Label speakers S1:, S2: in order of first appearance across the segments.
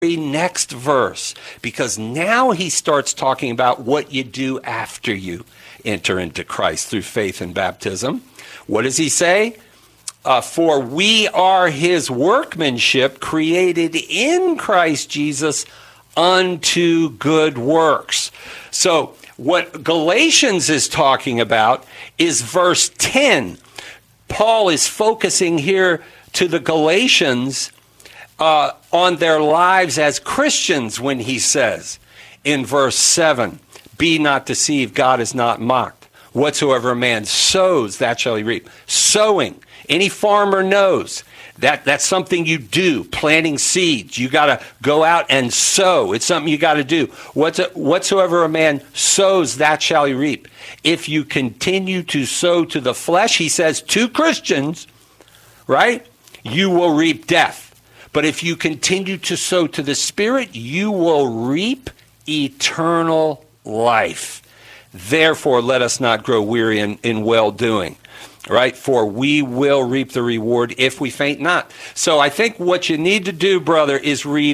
S1: next verse, because now he starts talking about what you do after you enter into Christ through faith and baptism. What does he say? For we are his workmanship, created in Christ Jesus unto good works. So what Galatians is talking about is verse 10. Paul is focusing here to the Galatians on their lives as Christians when he says in verse 7, be not deceived, God is not mocked. Whatsoever a man sows, that shall he reap. Sowing, any farmer knows that's something you do, planting seeds. You got to go out and sow. It's something you got to do. Whatsoever a man sows, that shall he reap. If you continue to sow to the flesh, he says to Christians, right, you will reap death. But if you continue to sow to the Spirit, you will reap eternal life. Therefore, let us not grow weary in well-doing, right? For we will reap the reward if we faint not. So I think what you need to do, brother, is read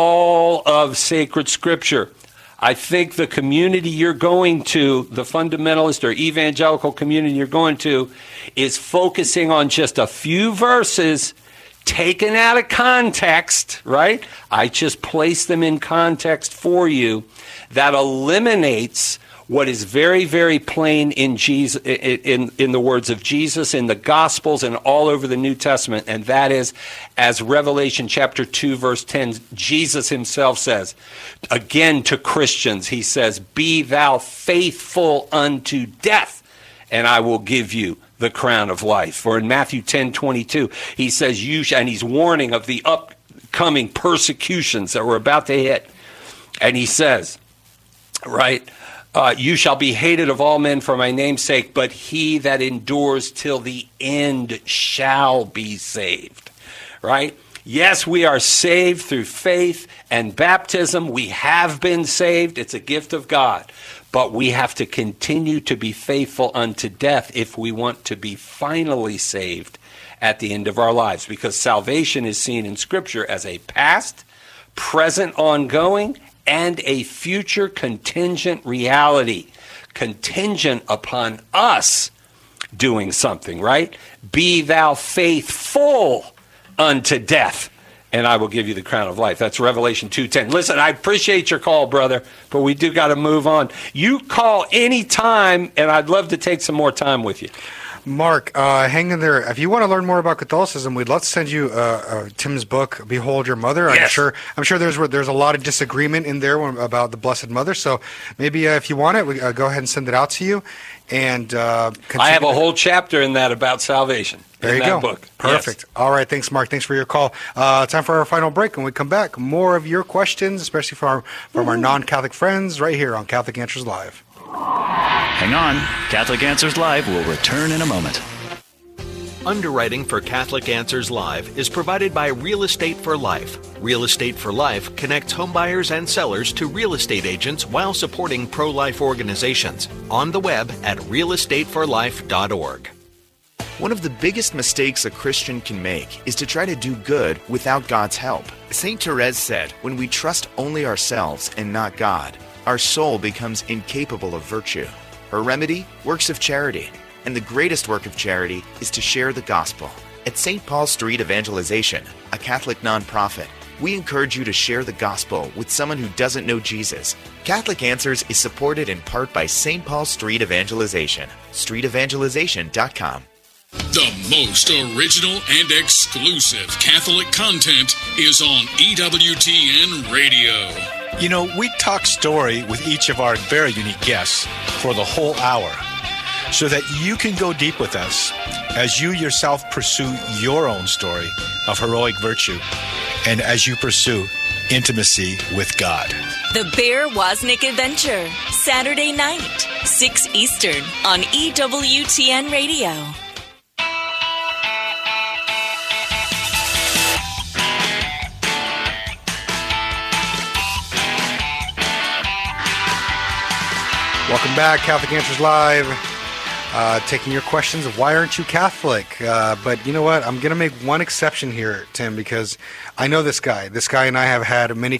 S1: all of sacred Scripture. I think the community you're going to, the fundamentalist or evangelical community you're going to, is focusing on just a few verses taken out of context, right? I just place them in context for you. That eliminates what is very, very plain in Jesus, in the words of Jesus, in the Gospels, and all over the New Testament, and that is, as Revelation chapter 2, verse 10, Jesus himself says, again to Christians, he says, be thou faithful unto death, and I will give you the crown of life. Or in Matthew 10:22, he says, and he's warning of the upcoming persecutions that we're about to hit. And he says, right, you shall be hated of all men for my name's sake, but he that endures till the end shall be saved. Right? Yes, we are saved through faith and baptism. We have been saved. It's a gift of God. But we have to continue to be faithful unto death if we want to be finally saved at the end of our lives. Because salvation is seen in Scripture as a past, present, ongoing, and a future contingent reality. Contingent upon us doing something, right? Be thou faithful unto death, and I will give you the crown of life. That's Revelation 2:10. Listen, I appreciate your call, brother, but we do got to move on. You call any time, and I'd love to take some more time with you.
S2: Mark, hang in there. If you want to learn more about Catholicism, we'd love to send you Tim's book, Behold Your Mother.
S1: Yes.
S2: I'm sure there's a lot of disagreement in there about the Blessed Mother. So maybe if you want it, we go ahead and send it out to you. And
S1: I have a whole chapter in that about salvation.
S2: There you go.
S1: Book.
S2: Perfect. Yes. All right. Thanks, Mark. Thanks for your call. Time for our final break. When we come back, more of your questions, especially from our non-Catholic friends, right here on Catholic Answers Live.
S3: Hang on. Catholic Answers Live will return in a moment.
S4: Underwriting for Catholic Answers Live is provided by Real Estate for Life. Real Estate for Life connects homebuyers and sellers to real estate agents while supporting pro-life organizations. On the web at realestateforlife.org.
S5: One of the biggest mistakes a Christian can make is to try to do good without God's help. St. Therese said, when we trust only ourselves and not God, our soul becomes incapable of virtue. Her remedy? Works of charity. And the greatest work of charity is to share the gospel. At St. Paul Street Evangelization, a Catholic nonprofit, we encourage you to share the gospel with someone who doesn't know Jesus. Catholic Answers is supported in part by St. Paul Street Evangelization. StreetEvangelization.com.
S6: The most original and exclusive Catholic content is on EWTN Radio.
S7: You know, we talk story with each of our very unique guests for the whole hour so that you can go deep with us as you yourself pursue your own story of heroic virtue and as you pursue intimacy with God.
S8: The Bear Wozniak Adventure, Saturday night, 6 Eastern on EWTN Radio.
S2: Welcome back, Catholic Answers Live. taking your questions of why aren't you Catholic? But you know what? I'm going to make one exception here, Tim, because I know this guy. This guy and I have had many